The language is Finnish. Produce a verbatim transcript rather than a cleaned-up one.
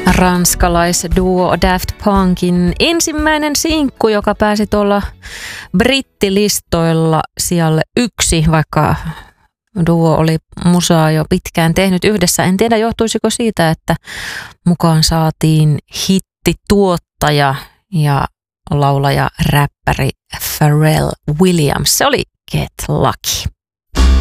Ranskalaisduo Daft Punkin ensimmäinen sinkku, joka pääsi tuolla brittilistoilla sijalle yksi, vaikka duo oli musaa jo pitkään tehnyt yhdessä. En tiedä, johtuisiko siitä, että mukaan saatiin hittituottaja ja laulaja, räppäri Pharrell Williams. Se oli Get Lucky.